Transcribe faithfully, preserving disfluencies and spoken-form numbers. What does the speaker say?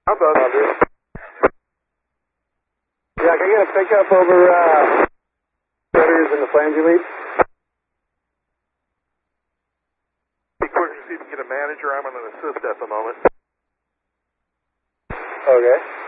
How about Roger. Yeah, can I get a pickup over, uh, shutters in the flangy lead? Be quick to see if you can get a manager. I'm on an assist at the moment. Okay.